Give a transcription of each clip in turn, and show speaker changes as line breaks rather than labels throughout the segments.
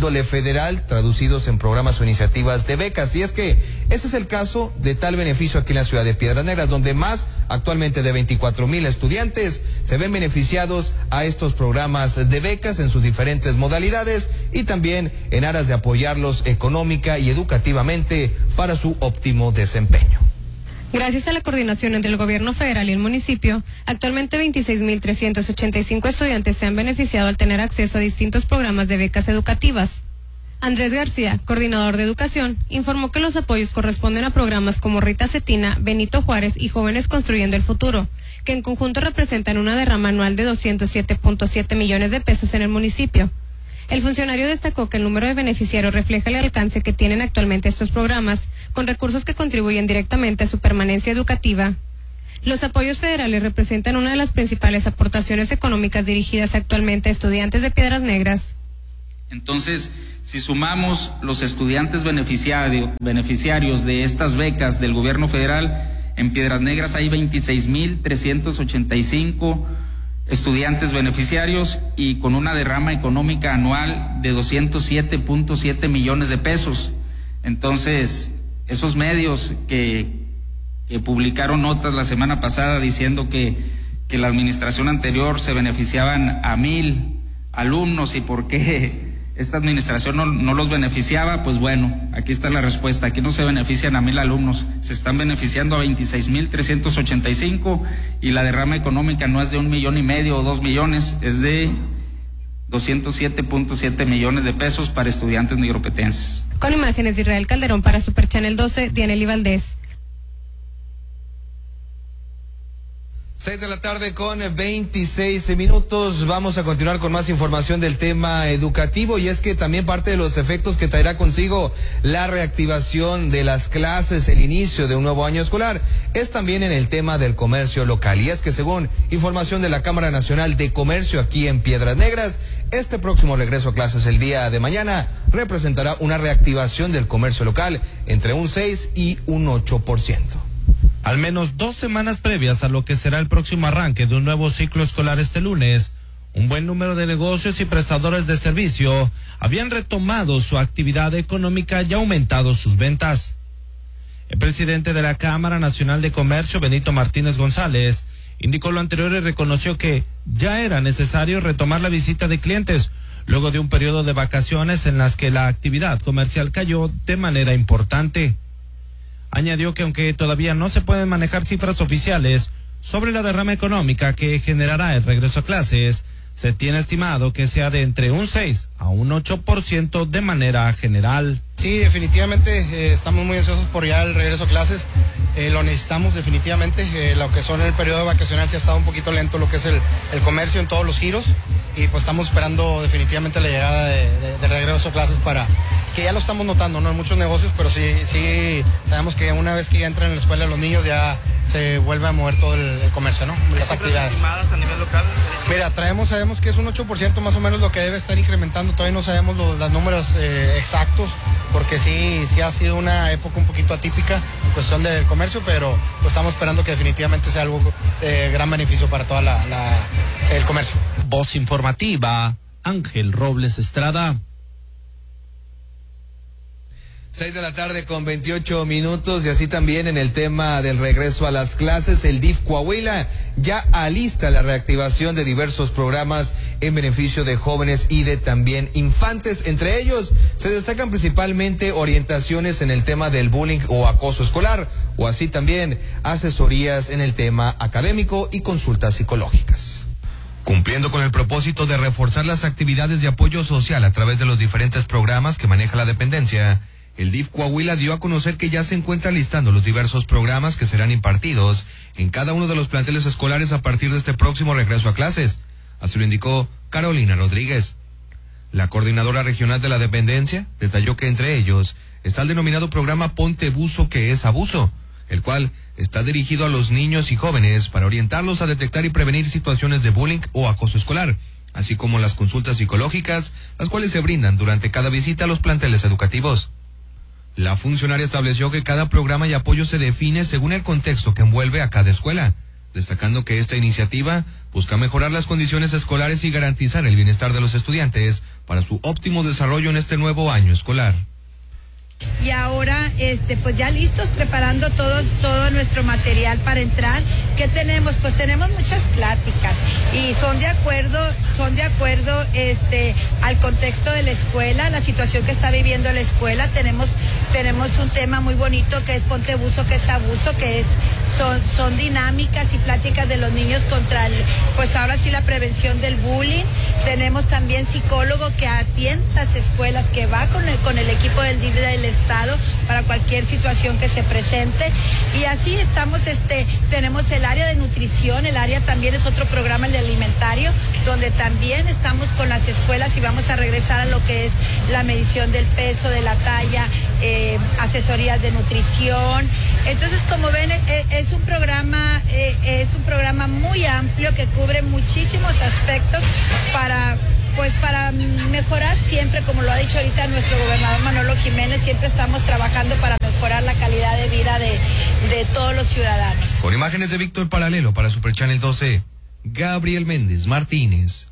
índole federal, traducidos en programas o iniciativas de becas. Y es que ese es el caso de tal beneficio aquí en la ciudad de Piedras Negras, donde más actualmente de 24,000 estudiantes se ven beneficiados a estos programas de becas en sus diferentes modalidades y también en aras de apoyarlos económica y educativamente para su óptimo desempeño.
Gracias a la coordinación entre el gobierno federal y el municipio, actualmente 26,385 estudiantes se han beneficiado al tener acceso a distintos programas de becas educativas. Andrés García, coordinador de educación, informó que los apoyos corresponden a programas como Rita Cetina, Benito Juárez y Jóvenes Construyendo el Futuro, que en conjunto representan una derrama anual de 207.7 millones de pesos en el municipio. El funcionario destacó que el número de beneficiarios refleja el alcance que tienen actualmente estos programas, con recursos que contribuyen directamente a su permanencia educativa. Los apoyos federales representan una de las principales aportaciones económicas dirigidas actualmente a estudiantes de Piedras Negras.
Entonces, si sumamos los estudiantes beneficiarios de estas becas del gobierno federal, en Piedras Negras hay 26,385 estudiantes beneficiarios y con una derrama económica anual de 207.7 millones de pesos. Entonces, esos medios que publicaron notas la semana pasada diciendo que la administración anterior se beneficiaban a 1,000 alumnos y por qué esta administración no los beneficiaba, pues bueno, aquí está la respuesta. Aquí no se benefician a 1,000 alumnos, se están beneficiando a 26,385 y la derrama económica no es de 1,5 millones o 2 millones, es de 207.7 millones de pesos para estudiantes negropetenses.
Con imágenes de Israel Calderón para Super Channel 12, Dianely Valdés.
6:26 p.m. Vamos a continuar con más información del tema educativo y es que también parte de los efectos que traerá consigo la reactivación de las clases, el inicio de un nuevo año escolar, es también en el tema del comercio local. Y es que según información de la Cámara Nacional de Comercio aquí en Piedras Negras, este próximo regreso a clases el día de mañana representará una reactivación del comercio local entre un 6 y un 8%.
Al menos 2 semanas previas a lo que será el próximo arranque de un nuevo ciclo escolar este lunes, un buen número de negocios y prestadores de servicio habían retomado su actividad económica y aumentado sus ventas. El presidente de la Cámara Nacional de Comercio, Benito Martínez González, indicó lo anterior y reconoció que ya era necesario retomar la visita de clientes luego de un periodo de vacaciones en las que la actividad comercial cayó de manera importante. Añadió que aunque todavía no se pueden manejar cifras oficiales sobre la derrama económica que generará el regreso a clases, se tiene estimado que sea de entre un 6 a un 8% de manera general.
Sí, definitivamente estamos muy ansiosos por ya el regreso a clases. Lo necesitamos definitivamente. Lo que son el periodo vacacional sí ha estado un poquito lento lo que es el comercio en todos los giros y pues estamos esperando definitivamente la llegada de regreso a clases para que ya lo estamos notando, ¿no? En muchos negocios, pero sí sabemos que una vez que ya entran en la escuela los niños ya se vuelve a mover todo el comercio, ¿no? Las actividades.
¿Estimadas a nivel local?
Mira, sabemos que es un 8% más o menos lo que debe estar incrementando, todavía no sabemos los números exactos, porque sí ha sido una época un poquito atípica en cuestión del comercio, pero pues estamos esperando que definitivamente sea algo de gran beneficio para toda el comercio.
Voz informativa, Ángel Robles Estrada.
6:28 p.m. y así también en el tema del regreso a las clases, el DIF Coahuila ya alista la reactivación de diversos programas en beneficio de jóvenes y de también infantes. Entre ellos se destacan principalmente orientaciones en el tema del bullying o acoso escolar, o así también asesorías en el tema académico y consultas psicológicas. Cumpliendo con el propósito de reforzar las actividades de apoyo social a través de los diferentes programas que maneja la dependencia, el DIF Coahuila dio a conocer que ya se encuentra listando los diversos programas que serán impartidos en cada uno de los planteles escolares a partir de este próximo regreso a clases. Así lo indicó Carolina Rodríguez. La coordinadora regional de la dependencia detalló que entre ellos está el denominado programa Ponte Buzo, que es abuso, el cual está dirigido a los niños y jóvenes para orientarlos a detectar y prevenir situaciones de bullying o acoso escolar, así como las consultas psicológicas, las cuales se brindan durante cada visita a los planteles educativos. La funcionaria estableció que cada programa y apoyo se define según el contexto que envuelve a cada escuela, destacando que esta iniciativa busca mejorar las condiciones escolares y garantizar el bienestar de los estudiantes para su óptimo desarrollo en este nuevo año escolar.
Y ahora, pues ya listos, preparando todo nuestro material para entrar. ¿Qué tenemos? Pues tenemos muchas pláticas y son de acuerdo al contexto de la escuela, la situación que está viviendo la escuela. Tenemos un tema muy bonito que es ponte abuso, que es abuso, son dinámicas y pláticas de los niños contra pues ahora sí la prevención del bullying. Tenemos también psicólogo que atiende las escuelas, que va con el equipo del DIF del Estado para cualquier situación que se presente. Y así estamos, tenemos el área de nutrición, el área también es otro programa, el de alimentario, donde también estamos con las escuelas y vamos a regresar a lo que es la medición del peso, de la talla, asesorías de nutrición. Entonces, como ven, es un programa muy amplio que cubre muchísimos aspectos para mejorar siempre, como lo ha dicho ahorita nuestro gobernador Manolo Jiménez, siempre estamos trabajando para mejorar la calidad de vida de todos los ciudadanos.
Con imágenes de Víctor Paralelo para Super Channel 12, Gabriel Méndez Martínez.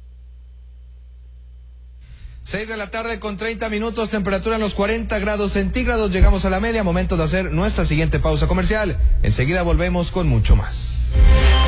6 de la tarde con 30 minutos, temperatura en los 40 grados centígrados, llegamos a la media, momento de hacer nuestra siguiente pausa comercial. Enseguida volvemos con mucho más.